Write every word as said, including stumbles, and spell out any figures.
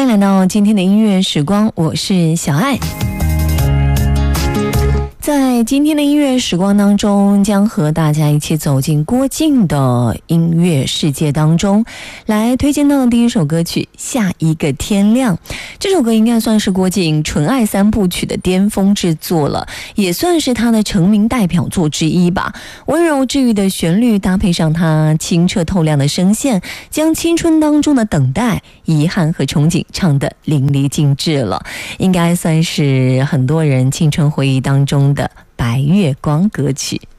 来到今天的音乐时光，我是小爱。在今天的音乐时光当中，将和大家一起走进郭靖的音乐世界当中，来推荐到的第一首歌曲《下一个天亮》。这首歌应该算是郭靖纯爱三部曲的巅峰之作了，也算是他的成名代表作之一吧。温柔治愈的旋律搭配上他清澈透亮的声线，将青春当中的等待、遗憾和憧憬唱得淋漓尽致了，应该算是很多人青春回忆当中的白月光歌曲。